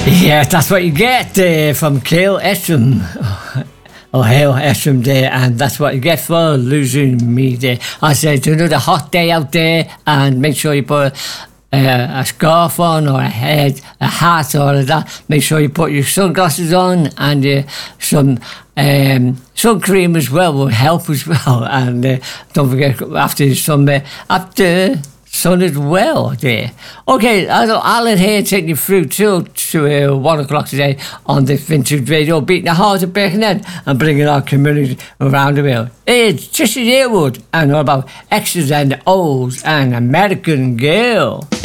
Yeah, that's what you get from Cale Estram. Oh, Hale Estram there, and that's what you get for losing me there. I said, another hot day out there, and make sure you put a scarf on, or a hat, or that. Make sure you put your sunglasses on, and some sun cream as well will help as well. And don't forget after sun as well there. Okay, Alan here taking you through till to 1 o'clock today on the Vintage Radio, beating the heart of Birkenhead and bringing our community around the world. It's Trisha Yearwood and all about X's and O's and American Girl.